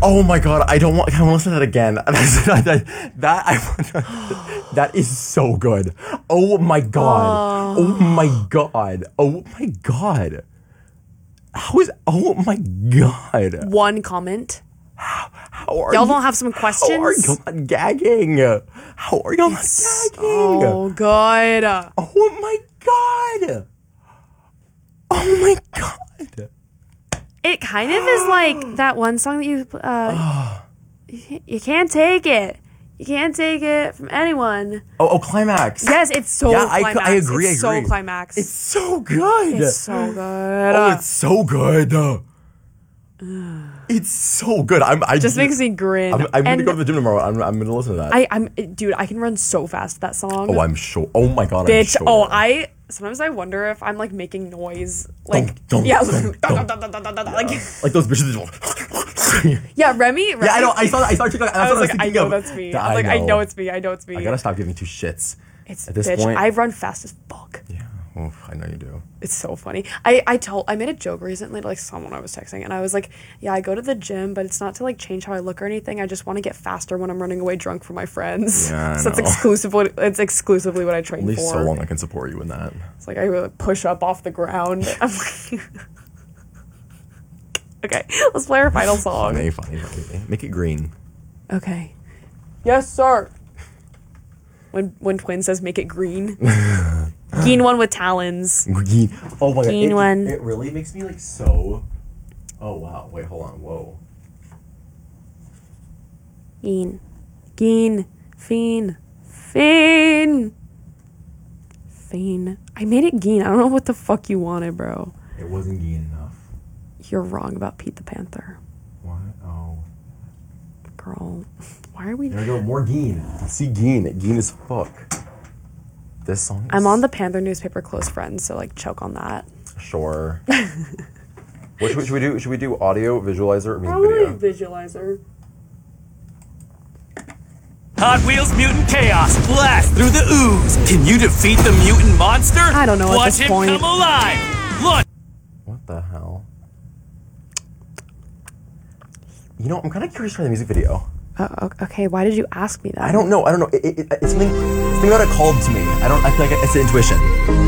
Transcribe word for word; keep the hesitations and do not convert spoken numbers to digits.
Oh my god, I don't want. I want to listen to that again. that, that I that is so good. Oh my god. Oh, oh my god. Oh my god. How is? Oh my god. One comment. How, how are y'all you, don't have some questions? How are you not gagging? How are y'all not gagging? Oh good. Oh my god. Oh my god. It kind of is like that one song that you, uh, you, you can't take it. You can't take it from anyone. Oh, oh, Climax. Yes, it's so yeah, Climax. I, I agree, it's I agree. so Climax. It's so good. It's so good. Oh, it's so good. It's so good. I'm. I just makes me grin. I'm, I'm and gonna go to the gym tomorrow. I'm. I'm gonna listen to that. I, I'm, dude. I can run so fast to that song. Oh, I'm sure. Oh my god, bitch. I'm sure. Oh, I. Sometimes I wonder if I'm like making noise, like dun, dun, yeah, dun, dun, dun, dun, dun, yeah. like like those bitches. yeah, Remy, Remy. Yeah, I know. I saw. I saw. TikTok, I was I like, I know that's me. I was like, I know it's me. I know it's me. I gotta stop giving two shits. It's at this bitch. point. I run fast as fuck. Yeah. Oh, I know you do. It's so funny. I, I told I made a joke recently to like someone I was texting, and I was like, yeah, I go to the gym, but it's not to like change how I look or anything. I just want to get faster when I'm running away drunk from my friends. Yeah, I so it's know. exclusive. What, it's exclusively what I train At least for. so long I can support you in that. It's like I uh, push up off the ground. I'm like, okay, let's play our final song. Funny, funny, funny. Make it green. Okay. Yes, sir. When when Twin says make it green. Green one with talons. Green. Oh my Green god. It, one. It really makes me like so. Oh wow. Wait, hold on. Whoa. Green. Green. Fiend. Fiend. Fiend. I made it green. I don't know what the fuck you wanted, bro. It wasn't green enough. You're wrong about Pete the Panther. What? Oh. Girl. Why are we... There we go. More Geen. See Geen. Geen as fuck. This song is... I'm on the Panther newspaper close friends, so like choke on that. Sure. What should we, should we do? Should we do audio, visualizer, or music Probably video? visualizer. Hot Wheels Mutant Chaos blast through the ooze. Can you defeat the mutant monster? I don't know at Watch this him point. come alive. Look. What the hell? You know, I'm kind of curious for the music video. Uh, okay, why did you ask me that? I don't know. I don't know. It, it, it's something. Something about it called to me. I don't. I feel like it's an intuition.